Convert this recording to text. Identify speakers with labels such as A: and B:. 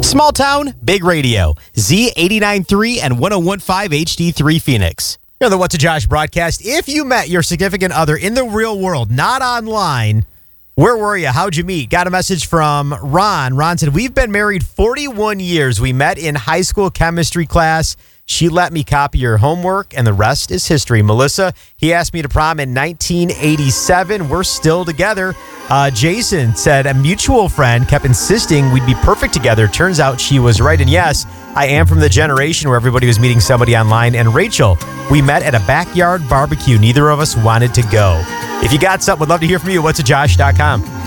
A: Small town, big radio. Z89.3 and 101.5 HD3 Phoenix. You know the What's a Josh broadcast. If you met your significant other in the real world, not online, where were you? How'd you meet? Got a message from Ron. Ron said, we've been married 41 years. We met in high school chemistry class. She let me copy her homework, and the rest is history. Melissa, he asked me to prom in 1987. We're still together. Jason said a mutual friend kept insisting we'd be perfect together. Turns out she was right. And yes, I am from the generation where everybody was meeting somebody online. And Rachel, we met at a backyard barbecue. Neither of us wanted to go. If you got something, would love to hear from you. Whatsajosh.com.